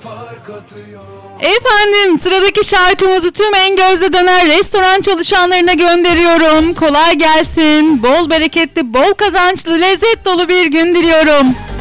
Efendim, sıradaki şarkımızı tüm En Gözde Döner restoran çalışanlarına gönderiyorum. Kolay gelsin, bol bereketli, bol kazançlı, lezzet dolu bir gün diliyorum.